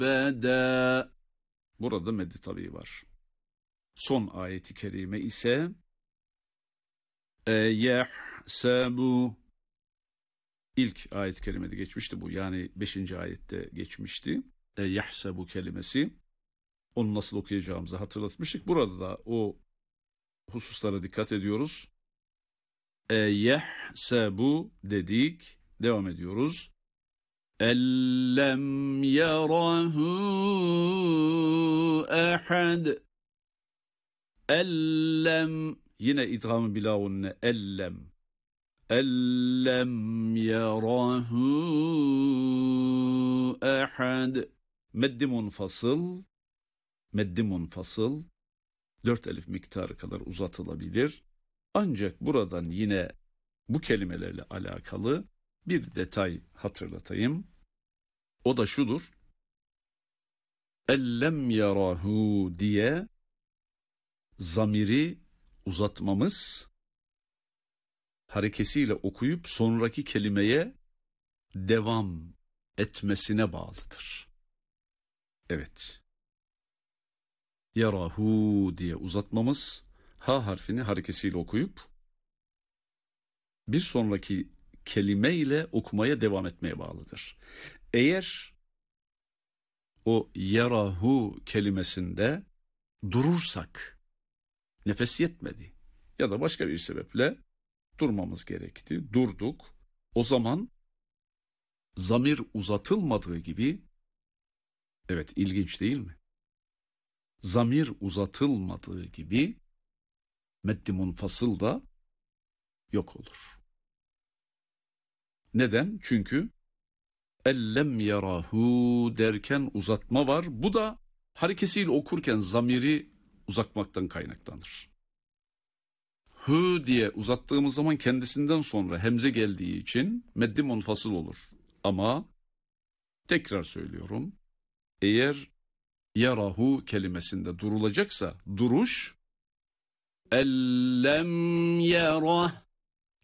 beda. Burada meddi tabii var. Son ayeti kerime ise yahsabu. İlk ayet-i kerimede geçmişti bu. Yani 5. ayette geçmişti. Yahsabu kelimesi. Onu nasıl okuyacağımızı hatırlatmıştık. Burada da o hususlara dikkat ediyoruz. Yahsabu dedik. Devam ediyoruz. Ellem yarahu ahad. Ellem, yine idgam-ı bila unne, ellem. Ellem yarahu ahad. Meddi munfasıl. Meddi munfasıl 4 elif miktarı kadar uzatılabilir. Ancak buradan yine bu kelimelerle alakalı bir detay hatırlatayım. O da şudur. Ellem yarahu diye zamiri uzatmamız harekesiyle okuyup sonraki kelimeye devam etmesine bağlıdır. Evet. Yarahu diye uzatmamız ha harfini harekesiyle okuyup bir sonraki kelime ile okumaya devam etmeye bağlıdır. Eğer o yarahu kelimesinde durursak, nefes yetmedi ya da başka bir sebeple durmamız gerekti, durduk. O zaman zamir uzatılmadığı gibi, evet ilginç değil mi? Zamir uzatılmadığı gibi meddi munfasıl da yok olur. Neden? Çünkü ellem yarahu derken uzatma var. Bu da harekesiyle okurken zamiri uzatmaktan kaynaklanır. Hı diye uzattığımız zaman kendisinden sonra hemze geldiği için meddi munfasıl olur. Ama tekrar söylüyorum, eğer yarahu kelimesinde durulacaksa duruş ellem yarah